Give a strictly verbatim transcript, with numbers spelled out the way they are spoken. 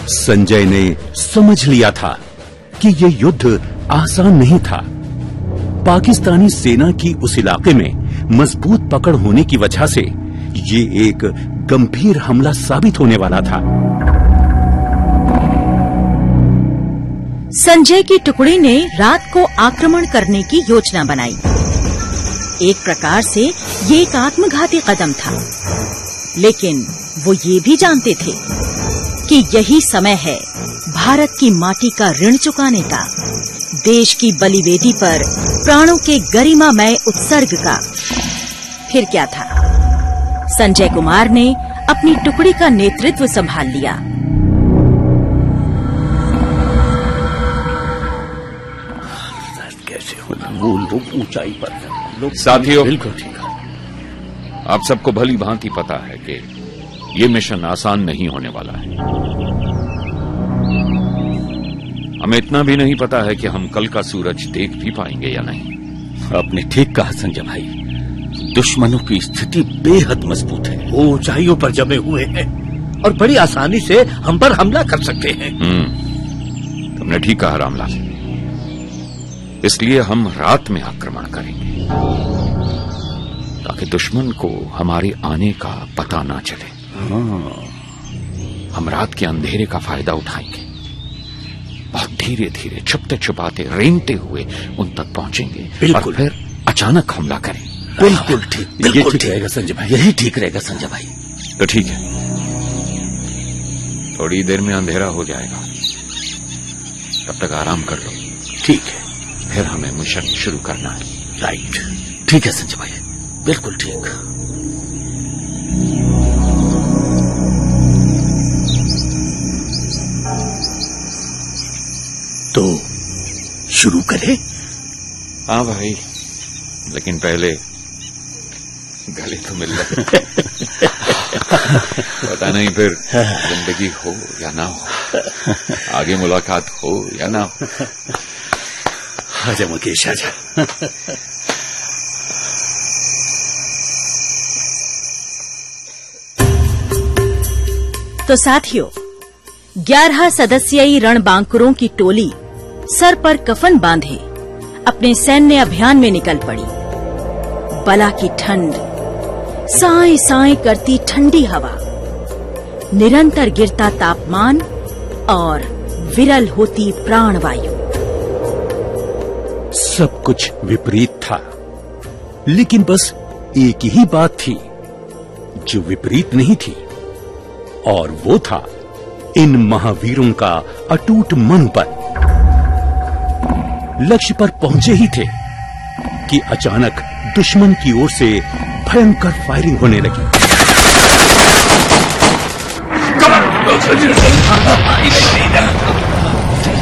संजय ने समझ लिया था कि ये युद्ध आसान नहीं था। पाकिस्तानी सेना की उस इलाके में मजबूत पकड़ होने की वजह से ये एक गंभीर हमला साबित होने वाला था। संजय की टुकड़ी ने रात को आक्रमण करने की योजना बनाई। एक प्रकार से ये एक आत्मघाती कदम था, लेकिन वो ये भी जानते थे कि यही समय है भारत की माटी का ऋण चुकाने का, देश की बलिवेदी पर प्राणों के गरिमामय उत्सर्ग का। फिर क्या था, संजय कुमार ने अपनी टुकड़ी का नेतृत्व संभाल लिया। वो लोग ऊंचाई पर हैं। साथियों, बिल्कुल ठीक है। आप सबको भली भांति पता है कि ये मिशन आसान नहीं होने वाला है। हमें इतना भी नहीं पता है कि हम कल का सूरज देख भी पाएंगे या नहीं। आपने ठीक कहा संजय भाई, दुश्मनों की स्थिति बेहद मजबूत है। वो ऊंचाइयों पर जमे हुए हैं और बड़ी आसानी से हम पर हमला कर सकते हैं। हम्म, तुमने ठीक कहा रामलाल। इसलिए हम रात में आक्रमण करेंगे ताकि दुश्मन को हमारे आने का पता ना चले। हाँ। हम रात के अंधेरे का फायदा उठाएंगे, बहुत धीरे धीरे छुपते छुपाते रेंगते हुए उन तक पहुंचेंगे और फिर अचानक हमला करें। बिल्कुल ठीक, ये ठीक रहेगा संजय भाई, यही ठीक रहेगा संजय भाई। तो ठीक है, थोड़ी देर में अंधेरा हो जाएगा, तब तक आराम कर लो। ठीक है, फिर हमें मिशन शुरू करना है। राइट, ठीक है संजय भाई, बिल्कुल ठीक। तो शुरू करें? हाँ भाई, लेकिन पहले गले तो मिल ले। पता नहीं फिर जिंदगी हो या ना हो, आगे मुलाकात हो या ना हो। आजा मुकेश, आजा। तो साथियों, ग्यारह सदस्यीय रणबांकुरों की टोली सर पर कफन बांधे अपने सैन्य अभियान में निकल पड़ी। बला की ठंड, साए साए करती ठंडी हवा, निरंतर गिरता तापमान और विरल होती प्राणवायु, सब कुछ विपरीत था। लेकिन बस एक ही बात थी जो विपरीत नहीं थी, और वो था इन महावीरों का अटूट मनोबल। लक्ष्य पर पहुंचे ही थे कि अचानक दुश्मन की ओर से भयंकर फायरिंग होने लगी।